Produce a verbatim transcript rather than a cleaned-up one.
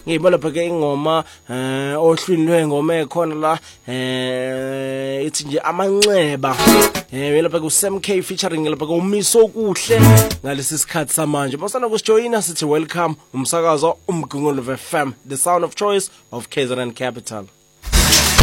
ngiyibona pheke ingoma eh ohlwini lwengoma ekhona la eh ithi nje amanxeba eh lapha ku Sam K featuring lapha ku Miso Kuhle ngalesi sikhathi samanje masana kusijoyina sithi welcome umsakazo umgungulo F M, the sound of choice of K Z N Capital.